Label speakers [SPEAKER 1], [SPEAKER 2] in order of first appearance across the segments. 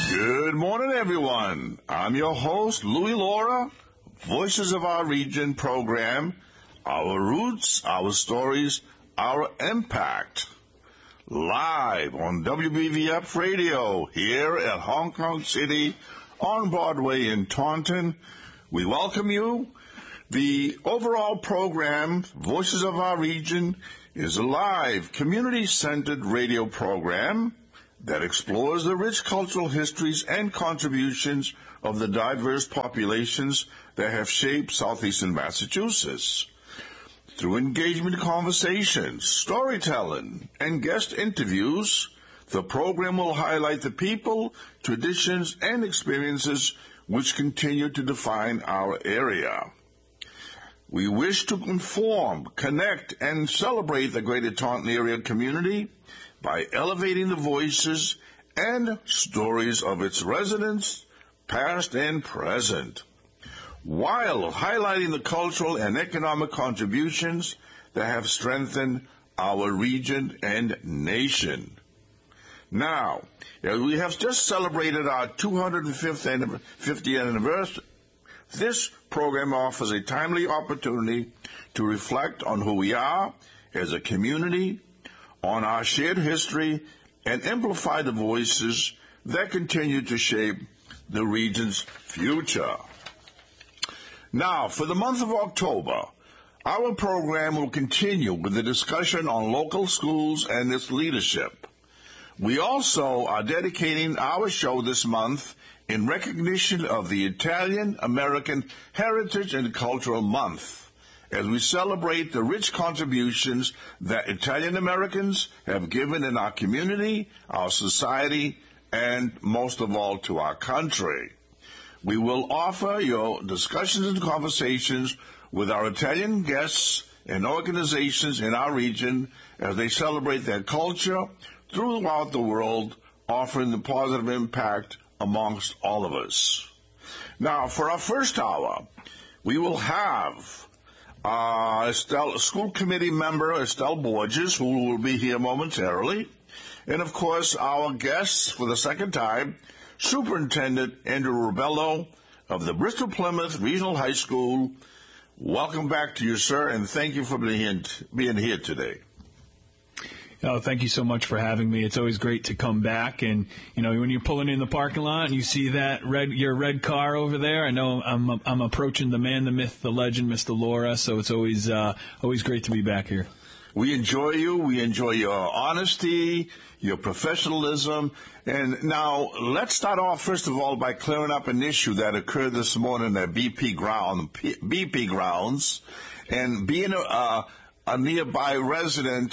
[SPEAKER 1] Good morning, everyone. I'm your host, Louis Laura, Voices of Our Region program, Our Roots, Our Stories, Our Impact. Live on WBVF Radio here at Hong Kong City on Broadway in Taunton. We welcome you. The overall program, Voices of Our Region, is a live, community-centered radio program that explores the rich cultural histories and contributions of the diverse populations that have shaped southeastern Massachusetts. Through engagement conversations, storytelling, and guest interviews, the program will highlight the people, traditions, and experiences which continue to define our area. We wish to inform, connect, and celebrate the Greater Taunton area community by elevating the voices and stories of its residents, past and present, while highlighting the cultural and economic contributions that have strengthened our region and nation. Now, we have just celebrated our 250th anniversary. This program offers a timely opportunity to reflect on who we are as a community, on our shared history, and amplify the voices that continue to shape the region's future. Now, for the month of October, our program will continue with the discussion on local schools and its leadership. We also are dedicating our show this month in recognition of the Italian American Heritage and Cultural Month, as we celebrate the rich contributions that Italian Americans have given in our community, our society, and most of all to our country. We will offer your discussions and conversations with our Italian guests and organizations in our region as they celebrate their culture throughout the world, offering the positive impact amongst all of us. Now, for our first hour, we will have school committee member Estelle Borges, who will be here momentarily. And, of course, our guests for the second time, Superintendent Andrew Rubello of the Bristol Plymouth Regional High School. Welcome back to you, sir, and thank you for being here today.
[SPEAKER 2] Oh, thank you so much for having me. It's always great to come back. And, you know, when you're pulling in the parking lot and you see that your red car over there, I know I'm approaching the man, the myth, the legend, Mr. Laura. So it's always great to be back here.
[SPEAKER 1] We enjoy you. We enjoy your honesty, your professionalism. And now let's start off, first of all, by clearing up an issue that occurred this morning at BP grounds. And being a nearby resident,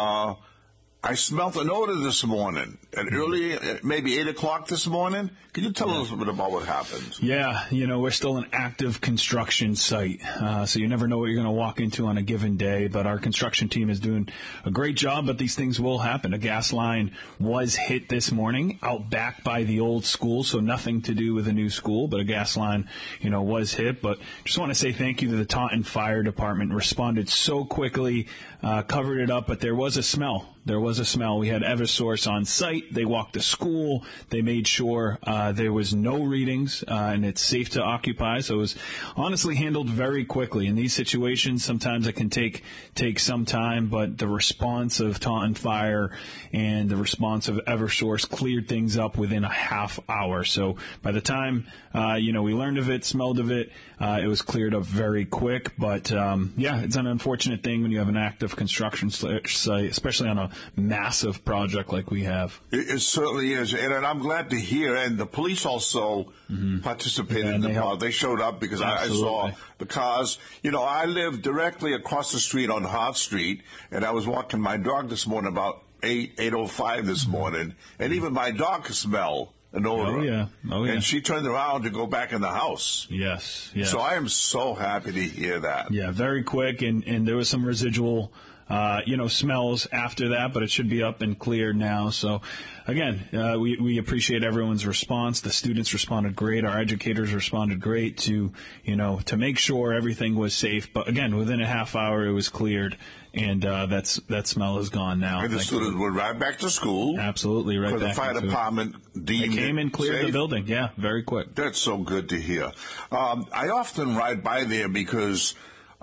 [SPEAKER 1] I smelt an odor this morning at early, maybe 8 o'clock this morning. Can you tell us a bit about what happened?
[SPEAKER 2] Yeah, you know, we're still an active construction site, so you never know what you're going to walk into on a given day, but our construction team is doing a great job, but these things will happen. A gas line was hit this morning out back by the old school, so nothing to do with the new school, but a gas line, you know, was hit. But just want to say thank you to the Taunton Fire Department. Responded so quickly, covered it up, but there was a smell. There was a smell. We had Eversource on site. They walked the school. They made sure there was no readings, and it's safe to occupy. So it was honestly handled very quickly. In these situations, sometimes it can take some time, but the response of Taunton Fire and the response of Eversource cleared things up within a half hour. So by the time, we learned of it, smelled of it, it was cleared up very quick. But, it's an unfortunate thing when you have an active construction site, especially on a massive project like we have.
[SPEAKER 1] It certainly is, and I'm glad to hear. And the police also participated in the project. They showed up because I saw the cars. You know, I live directly across the street on Hart Street, and I was walking my dog this morning about 8:05 this morning, and even my dog could smell an odor.
[SPEAKER 2] Oh, yeah.
[SPEAKER 1] And she turned around to go back in the house.
[SPEAKER 2] Yes.
[SPEAKER 1] So I am so happy to hear that.
[SPEAKER 2] Yeah, very quick, and there was some residual smells after that, but it should be up and cleared now. So, again, we appreciate everyone's response. The students responded great. Our educators responded great to make sure everything was safe. But, again, within a half hour, it was cleared. And that smell is gone now.
[SPEAKER 1] And the students went right back to school.
[SPEAKER 2] Absolutely, right back.
[SPEAKER 1] Because the fire department deemed
[SPEAKER 2] it came and cleared
[SPEAKER 1] safe.
[SPEAKER 2] the building. Yeah, very quick.
[SPEAKER 1] That's so good to hear. I often ride by there because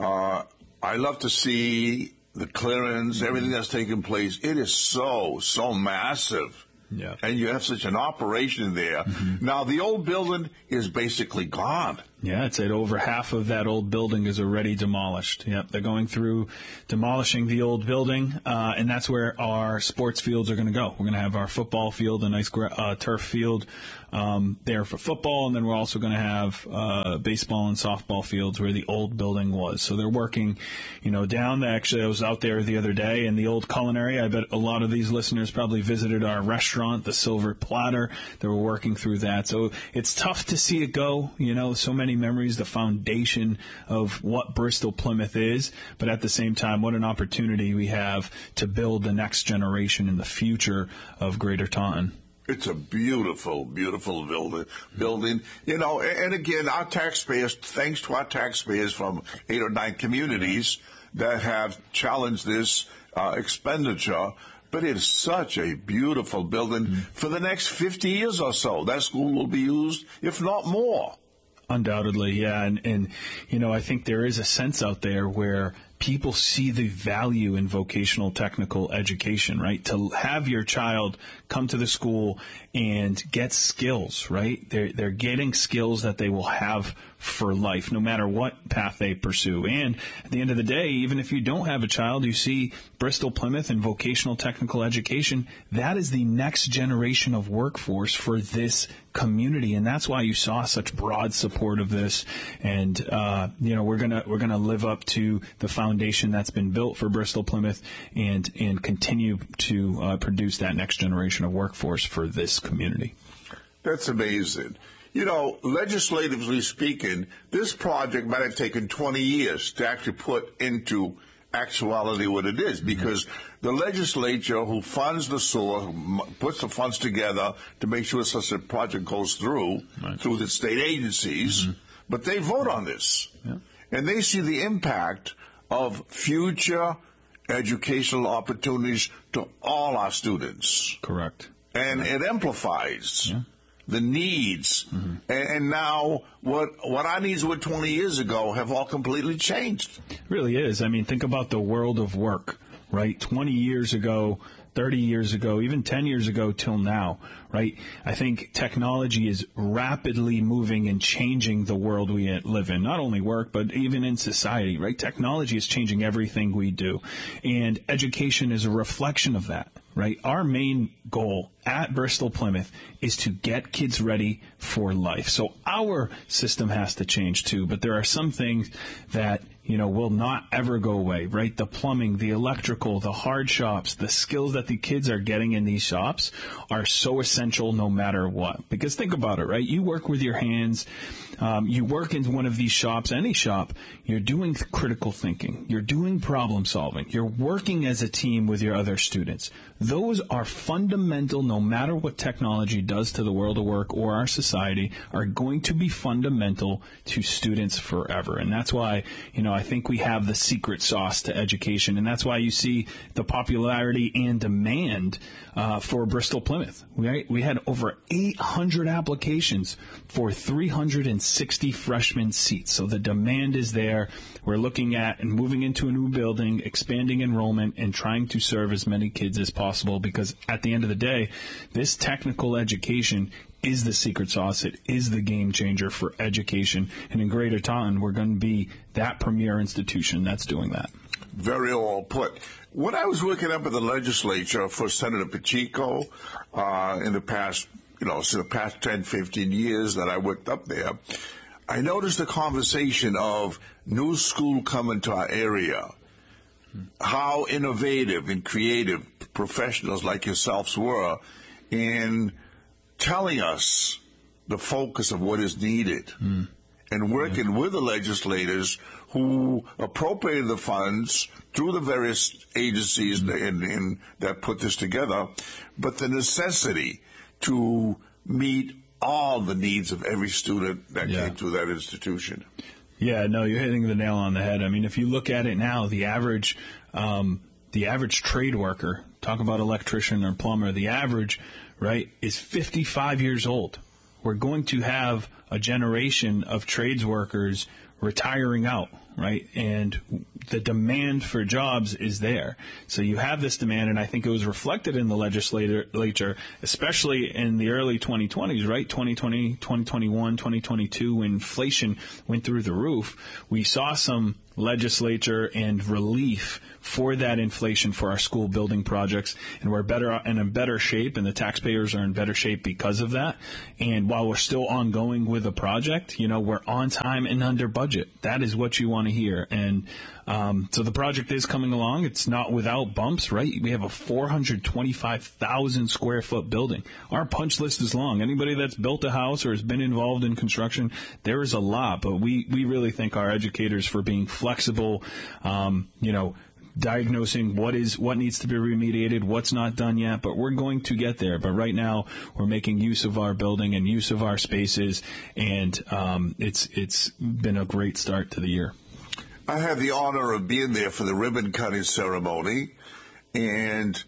[SPEAKER 1] I love to see the clearance, everything that's taking place. It is so massive.
[SPEAKER 2] Yeah.
[SPEAKER 1] And you have such an operation there. Mm-hmm. Now, the old building is basically gone.
[SPEAKER 2] Yeah, I'd say over half of that old building is already demolished. Yep, they're going through demolishing the old building, and that's where our sports fields are going to go. We're going to have our football field, a nice turf field there for football, and then we're also going to have baseball and softball fields where the old building was. So they're working, down there. Actually, I was out there the other day in the old culinary. I bet a lot of these listeners probably visited our restaurant, the Silver Platter. They were working through that. So it's tough to see it go, so many memories, the foundation of what Bristol Plymouth is, but at the same time, what an opportunity we have to build the next generation in the future of Greater Taunton.
[SPEAKER 1] It's a beautiful, beautiful building. And again, our taxpayers, thanks to our taxpayers from 8 or 9 communities that have challenged this expenditure, but it's such a beautiful building. Mm-hmm. For the next 50 years or so, that school will be used, if not more.
[SPEAKER 2] Undoubtedly, yeah. And I think there is a sense out there where people see the value in vocational technical education, right? To have your child come to the school and get skills, right? They're getting skills that they will have for life, no matter what path they pursue. And at the end of the day, even if you don't have a child, you see Bristol Plymouth and vocational technical education, that is the next generation of workforce for this community. And that's why you saw such broad support of this. And, we're going to live up to the foundation that's been built for Bristol Plymouth and continue to produce that next generation of workforce for this community.
[SPEAKER 1] That's amazing. Legislatively speaking, this project might have taken 20 years to actually put into actuality what it is, because the legislature who funds the sewer, puts the funds together to make sure such a project goes through the state agencies, but they vote on this. Yeah. And they see the impact of future educational opportunities to all our students.
[SPEAKER 2] Correct.
[SPEAKER 1] And it amplifies the needs. Mm-hmm. And now what our needs were 20 years ago have all completely changed.
[SPEAKER 2] It really is. I mean, think about the world of work, right? 20 years ago, 30 years ago, even 10 years ago till now, right? I think technology is rapidly moving and changing the world we live in, not only work, but even in society, right? Technology is changing everything we do. And education is a reflection of that, right? Our main goal at Bristol Plymouth is to get kids ready for life. So our system has to change too, but there are some things that will not ever go away, right? The plumbing, the electrical, the hard shops, the skills that the kids are getting in these shops are so essential no matter what. Because think about it, right? You work with your hands. You work in one of these shops, any shop, you're doing critical thinking. You're doing problem solving. You're working as a team with your other students. Those are fundamental, no matter what technology does to the world of work or our society, are going to be fundamental to students forever. And that's why, I think we have the secret sauce to education. And that's why you see the popularity and demand for Bristol Plymouth. We had over 800 applications for 360 freshman seats. So the demand is there. We're looking at and moving into a new building, expanding enrollment, and trying to serve as many kids as possible, because at the end of the day, this technical education is the secret sauce. It is the game changer for education. And in Greater Taunton, we're going to be that premier institution that's doing that.
[SPEAKER 1] Very well put. When I was working up in the legislature for Senator Pacheco in the past, so the past 10, 15 years that I worked up there, I noticed the conversation of new school coming to our area, how innovative and creative professionals like yourselves were in telling us the focus of what is needed. and working with the legislators who appropriated the funds through the various agencies that put this together, but the necessity to meet all the needs of every student that came through that institution.
[SPEAKER 2] Yeah, no, you're hitting the nail on the head. I mean, if you look at it now, the average trade worker, talk about electrician or plumber, the average, right, is 55 years old. We're going to have a generation of trades workers retiring out, right? And the demand for jobs is there. So you have this demand, and I think it was reflected in the legislature, especially in the early 2020s, right? 2020, 2021, 2022, when inflation went through the roof. We saw some legislature and relief for that inflation for our school building projects, and we're in better shape, and the taxpayers are in better shape because of that. And while we're still ongoing with the project, we're on time and under budget. That is what you want to hear. And so the project is coming along. It's not without bumps, right? We have a 425,000 square foot building. Our punch list is long. Anybody that's built a house or has been involved in construction, there is a lot, but we really thank our educators for being flexible, diagnosing what needs to be remediated, what's not done yet, but we're going to get there. But right now, we're making use of our building and use of our spaces, and it's been a great start to the year.
[SPEAKER 1] I had the honor of being there for the ribbon cutting ceremony, and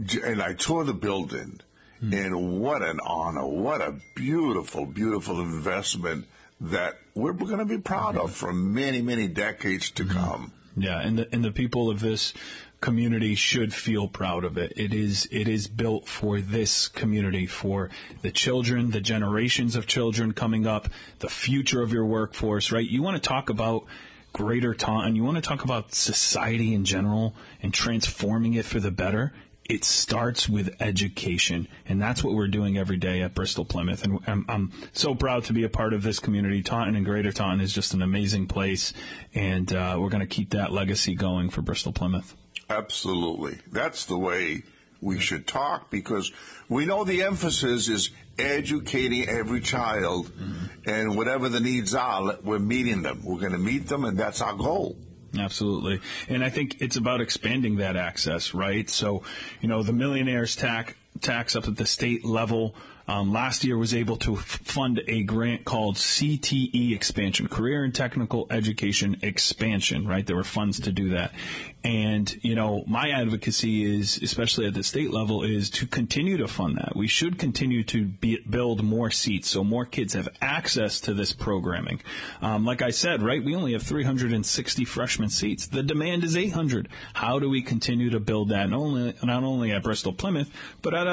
[SPEAKER 1] I toured the building, and what an honor, what a beautiful, beautiful investment that we're going to be proud of for many, many decades to come.
[SPEAKER 2] Yeah, and the people of this community should feel proud of it. It is built for this community, for the children, the generations of children coming up, the future of your workforce, right? You want to talk about Greater Taunton, you want to talk about society in general and transforming it for the better. It starts with education, and that's what we're doing every day at Bristol Plymouth. And I'm so proud to be a part of this community. Taunton and Greater Taunton is just an amazing place, and we're going to keep that legacy going for Bristol Plymouth.
[SPEAKER 1] Absolutely. That's the way we should talk, because we know the emphasis is educating every child, and whatever the needs are, we're meeting them. We're going to meet them, and that's our goal.
[SPEAKER 2] Absolutely. And I think it's about expanding that access, right? So, the millionaire's tax up at the state level last year was able to fund a grant called CTE Expansion, Career and Technical Education Expansion, right? There were funds to do that. And, my advocacy is, especially at the state level, is to continue to fund that. We should continue to build more seats so more kids have access to this programming. Like I said, right, we only have 360 freshman seats. The demand is 800. How do we continue to build that, not only at Bristol Plymouth, but at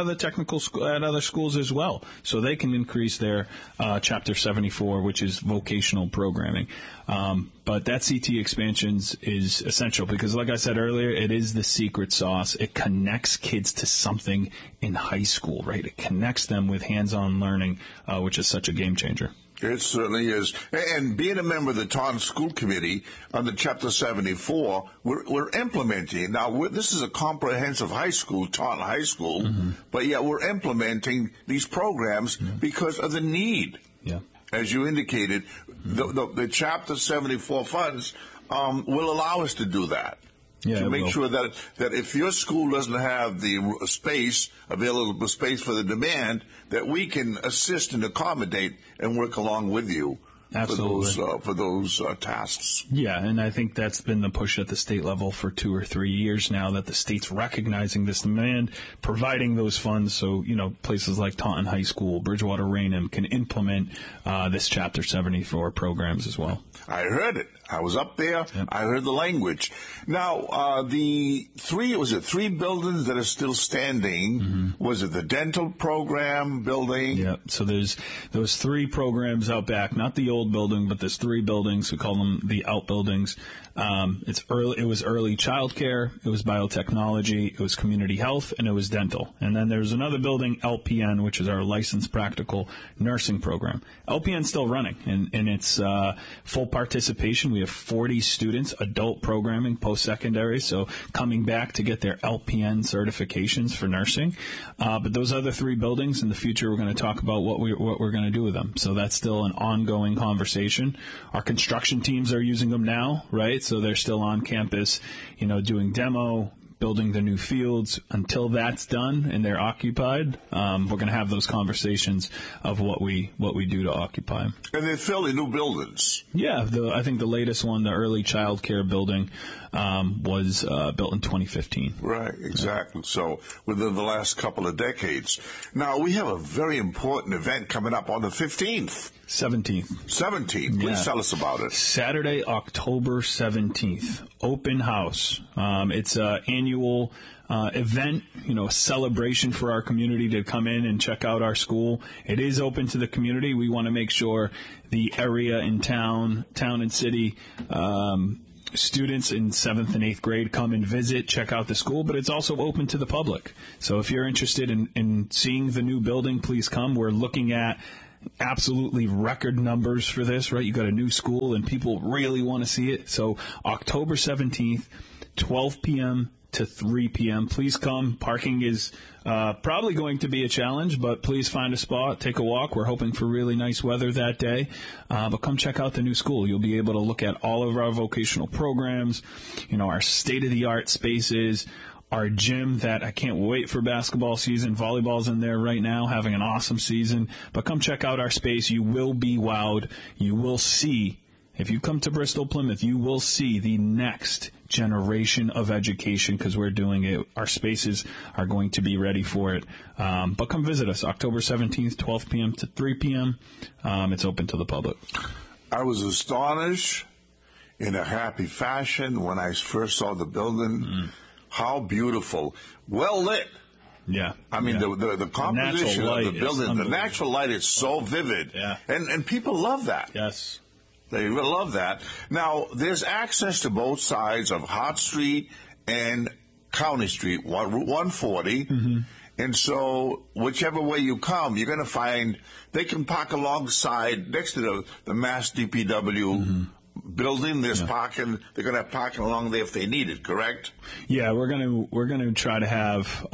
[SPEAKER 2] other schools as well, so they can increase their Chapter 74, which is vocational programming. But that CT expansions is essential because, like I said earlier, it is the secret sauce. It connects kids to something in high school, right? It connects them with hands-on learning, which is such a game changer.
[SPEAKER 1] It certainly is. And being a member of the Taunton School Committee under Chapter 74, we're implementing. Now, this is a comprehensive high school, Taunton High School, but yet we're implementing these programs because of the need.
[SPEAKER 2] Yeah.
[SPEAKER 1] As you indicated, the Chapter 74 funds will allow us to do that.
[SPEAKER 2] Yeah,
[SPEAKER 1] to make sure that if your school doesn't have the available space for the demand, that we can assist and accommodate and work along with you.
[SPEAKER 2] Absolutely.
[SPEAKER 1] For those tasks.
[SPEAKER 2] Yeah, and I think that's been the push at the state level for 2 or 3 years now, that the state's recognizing this demand, providing those funds so, places like Taunton High School, Bridgewater Raynham can implement this Chapter 74 programs as well.
[SPEAKER 1] I heard it. I was up there. Yep. I heard the language. Now, the three buildings that are still standing? Was it the dental program building?
[SPEAKER 2] Yeah. So there's those 3 programs out back, not the old building, but there's 3 buildings. We call them the outbuildings. It was early childcare, it was biotechnology, it was community health, and it was dental. And then there's another building, LPN, which is our licensed practical nursing program. LPN's still running, and it's full participation. We have 40 students, adult programming, post-secondary, so coming back to get their LPN certifications for nursing. But those other 3 buildings, in the future, we're going to talk about what we're going to do with them. So that's still an ongoing conversation. Our construction teams are using them now, right? So they're still on campus, doing demo, building the new fields. Until that's done and they're occupied, we're going to have those conversations of what we do to occupy them.
[SPEAKER 1] And they're fairly new buildings.
[SPEAKER 2] Yeah, I think the latest one, the early child care building, was built in 2015.
[SPEAKER 1] Right, exactly. Yeah. So within the last couple of decades. Now, we have a very important event coming up on the 15th. 17th. Please tell us about it.
[SPEAKER 2] Saturday, October 17th. Open house. It's an annual event, a celebration for our community to come in and check out our school. It is open to the community. We want to make sure the area in town and city, students in 7th and 8th grade come and visit, check out the school, but it's also open to the public. So if you're interested in seeing the new building, please come. We're looking at absolutely record numbers for this, right? You got a new school and people really want to see it. So October 17th, 12 p.m. to 3 p.m. Please come. Parking is probably going to be a challenge, but please find a spot, take a walk. We're hoping for really nice weather that day, but come check out the new school. You'll be able to look at all of our vocational programs, our state-of-the-art spaces, our gym that I can't wait for basketball season. Volleyball's in there right now, having an awesome season. But come check out our space. You will be wowed. You will see, if you come to Bristol Plymouth, you will see the next generation of education because we're doing it. Our spaces are going to be ready for it. But come visit us October 17th, 12 p.m. to 3 p.m. It's open to the public.
[SPEAKER 1] I was astonished in a happy fashion when I first saw the building. How beautiful. Well lit.
[SPEAKER 2] Yeah.
[SPEAKER 1] I mean, the composition of the building, the natural light is so vivid.
[SPEAKER 2] Yeah.
[SPEAKER 1] And people love that.
[SPEAKER 2] Yes.
[SPEAKER 1] They really love that. Now, there's access to both sides of Hart Street and County Street, Route 140. Mm-hmm. And so whichever way you come, you're going to find they can park alongside next to the Mass DPW building. There's parking. They're going to have parking along there if they need it, correct?
[SPEAKER 2] Yeah, we're going to try to have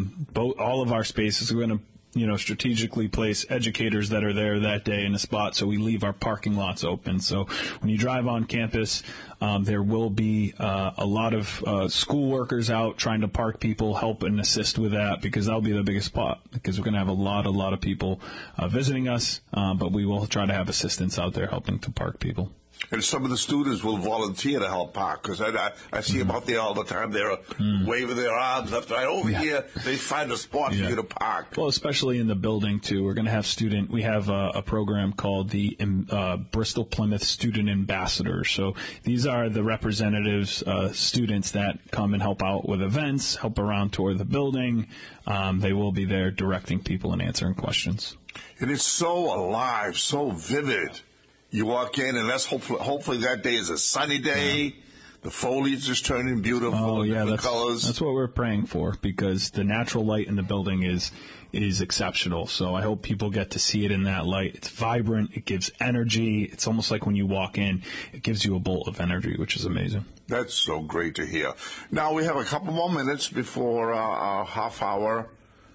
[SPEAKER 2] all of our spaces. We're going to strategically place educators that are there that day in a spot so we leave our parking lots open. So when you drive on campus, there will be a lot of school workers out trying to park people, help and assist with that because that'll be the biggest spot because we're going to have a lot of people visiting us, but we will try to have assistants out there helping to park people.
[SPEAKER 1] And some of the students will volunteer to help park because I see them out there all the time. They're waving their arms left and right. Over here, they find a spot for you to park.
[SPEAKER 2] Well, especially in the building, too. We're going to have we have a program called the Bristol Plymouth Student Ambassadors. So these are the representatives, students that come and help out with events, help around tour the building. They will be there directing people and answering questions.
[SPEAKER 1] And it's so alive, so vivid. You walk in, and that's hopefully that day is a sunny day. Yeah. The foliage is turning beautiful, different colors.
[SPEAKER 2] That's what we're praying for because the natural light in the building is exceptional. So I hope people get to see it in that light. It's vibrant. It gives energy. It's almost like when you walk in, it gives you a bolt of energy, which is amazing.
[SPEAKER 1] That's so great to hear. Now we have a couple more minutes before our half-hour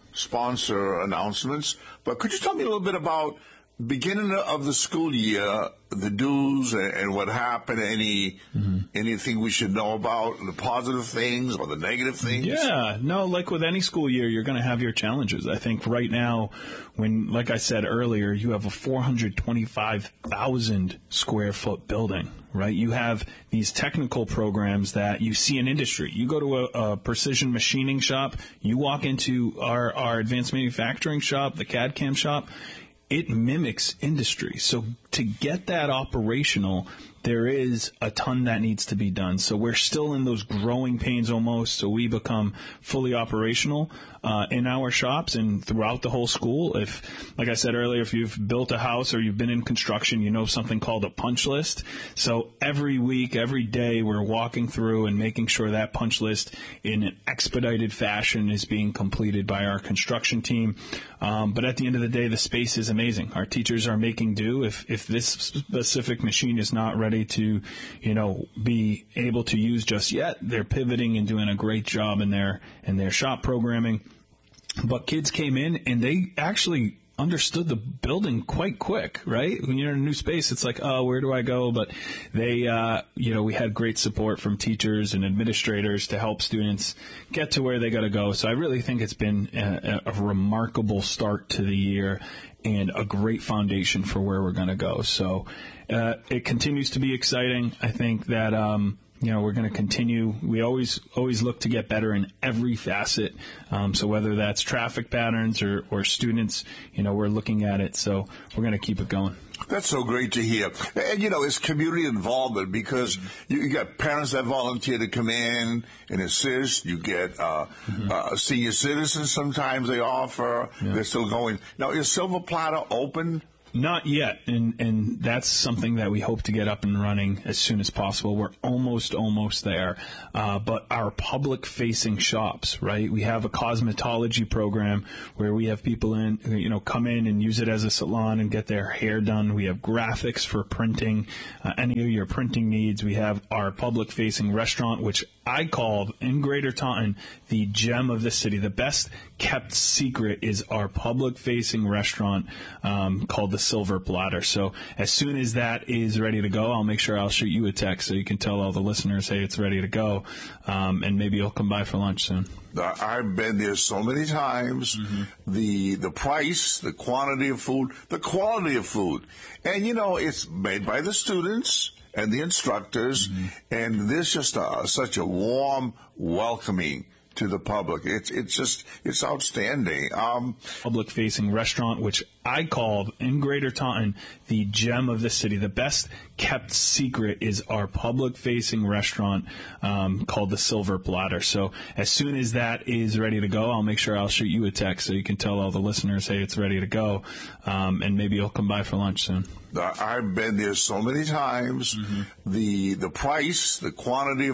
[SPEAKER 1] sponsor announcements. But could you tell me a little bit about beginning of the school year, the do's and what happened, anything we should know about, the positive things or the negative things?
[SPEAKER 2] Yeah, no, like with any school year, you're going to have your challenges. I think right now, like I said earlier, you have a 425,000 square foot building, right? You have these technical programs that you see in industry. You go to a precision machining shop, you walk into our advanced manufacturing shop, the CAD/CAM shop, it mimics industry. So to get that operational, there is a ton that needs to be done. So we're still in those growing pains almost, so we become fully operational in our shops and throughout the whole school. If, like I said earlier, if you've built a house or you've been in construction, you know something called a punch list. So every week, every day, we're walking through and making sure that punch list in an expedited fashion is being completed by our construction team. But at the end of the day, the space is amazing. Our teachers are making do. If this specific machine is not ready to, be able to use just yet, they're pivoting and doing a great job in their shop programming. But kids came in and they actually understood the building quite quick, right? When you're in a new space, it's like, oh, where do I go? But they, we had great support from teachers and administrators to help students get to where they got to go. So I really think it's been a remarkable start to the year and a great foundation for where we're going to go. So it continues to be exciting. I think that we're going to continue. We always look to get better in every facet. So whether that's traffic patterns or students, we're looking at it. So we're going to keep it going.
[SPEAKER 1] That's so great to hear. And, it's community involvement because you got parents that volunteer to come in and assist. You get senior citizens sometimes they offer. Yeah. They're still going. Now, is Silver Platter open?
[SPEAKER 2] Not yet, and that's something that we hope to get up and running as soon as possible. We're almost there, but our public-facing shops, right? We have a cosmetology program where we have people come in and use it as a salon and get their hair done. We have graphics for printing, any of your printing needs. We have our public-facing restaurant, which I call in Greater Taunton the gem of the city. The best kept secret is our public-facing restaurant called the Silver Platter. So as soon as that is ready to go, I'll make sure I'll shoot you a text so you can tell all the listeners, hey, it's ready to go, and maybe you'll come by for lunch soon.
[SPEAKER 1] I've been there so many times. Mm-hmm. The price, the quantity of food, the quality of food. And, it's made by the students and the instructors, and there's just such a warm welcoming to the public. It's outstanding.
[SPEAKER 2] Public-facing restaurant, which I call in Greater Taunton the gem of the city. The best kept secret is our public-facing restaurant called the Silver Platter. So as soon as that is ready to go, I'll make sure I'll shoot you a text so you can tell all the listeners, hey, it's ready to go, and maybe you'll come by for lunch soon.
[SPEAKER 1] I've been there so many times. Mm-hmm. The price, the quantity of